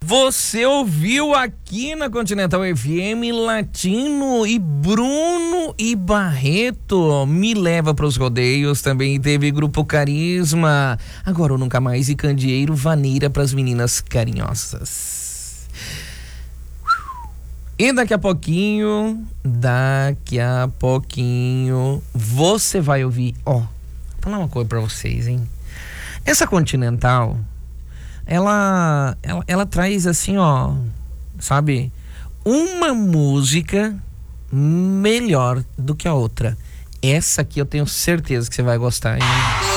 Você ouviu aqui na Continental FM Latino e Bruno e Barreto, Me Leva Pros Rodeios. Também teve Grupo Carisma, Agora ou Nunca Mais, e Candeeiro, Vaneira pras Meninas Carinhosas. E daqui a pouquinho, você vai ouvir, vou falar uma coisa pra vocês, hein? Essa Continental, ela traz assim, sabe, uma música melhor do que a outra. Essa aqui eu tenho certeza que você vai gostar, hein?